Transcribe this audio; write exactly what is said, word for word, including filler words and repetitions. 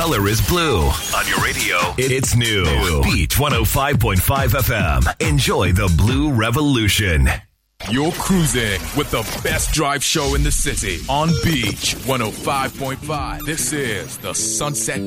color is blue. On your radio, it's new. Beach one oh five point five F M. Enjoy the Blue Revolution. You're cruising with the best drive show in the city on Beach one oh five point five. This is the Sunset